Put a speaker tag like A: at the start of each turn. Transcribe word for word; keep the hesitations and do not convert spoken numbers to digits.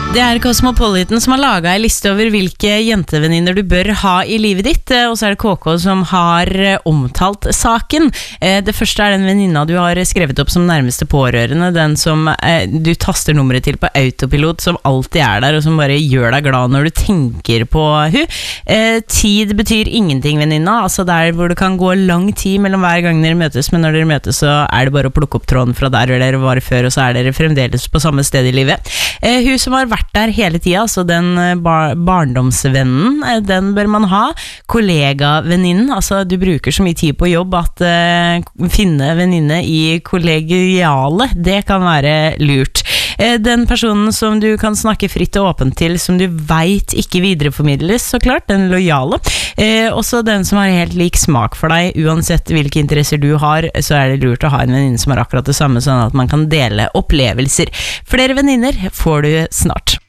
A: Det er Cosmopolitan som har laget en liste over hvilke jentevenninner du bør ha i livet ditt, og så er det K K som har omtalt saken. Det første er den venninna du har skrevet opp som nærmeste pårørende, den som du taster nummeret til på autopilot, som alltid er der, og som bare gjør deg glad når du tenker på hun. Tid betyr ingenting, venninna, altså der hvor det kan gå lang tid mellom hver gang dere møtes, men når dere møtes så er det bare å plukke opp tråden fra der hvor dere var før, og så er dere fremdeles på samme sted i livet. Hun som har vært der hele tida, så den bar barndomsvennen, den bør man ha. Kollegavenninnen, altså du bruker så mye tid på jobb at uh, finne venninne i kollegiale, det kan være lurt. Uh, den personen som du kan snakke fritt og åpent til, som du vet ikke videreformidles, så klart, den lojale. Uh, også den som har helt lik smak for deg, uansett hvilke interesser du har, så er det lurt å ha en venninne som har akkurat det samme, sånn at man kan dele opplevelser. Flere venninner får du snart.